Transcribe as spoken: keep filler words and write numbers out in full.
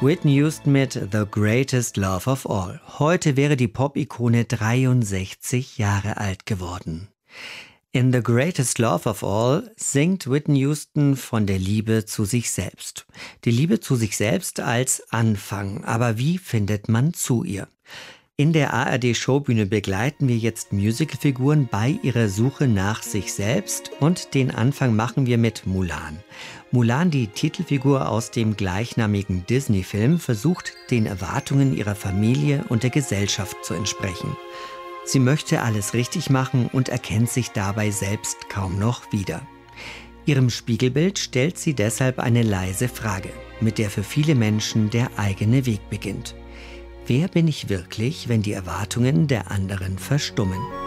Whitney Houston mit The Greatest Love of All. Heute wäre die Pop-Ikone dreiundsechzig Jahre alt geworden. In The Greatest Love of All singt Whitney Houston von der Liebe zu sich selbst. Die Liebe zu sich selbst als Anfang. Aber wie findet man zu ihr? In der A R D-Showbühne begleiten wir jetzt Musicalfiguren bei ihrer Suche nach sich selbst und den Anfang machen wir mit Mulan. Mulan, die Titelfigur aus dem gleichnamigen Disney-Film, versucht, den Erwartungen ihrer Familie und der Gesellschaft zu entsprechen. Sie möchte alles richtig machen und erkennt sich dabei selbst kaum noch wieder. Ihrem Spiegelbild stellt sie deshalb eine leise Frage, mit der für viele Menschen der eigene Weg beginnt. Wer bin ich wirklich, wenn die Erwartungen der anderen verstummen?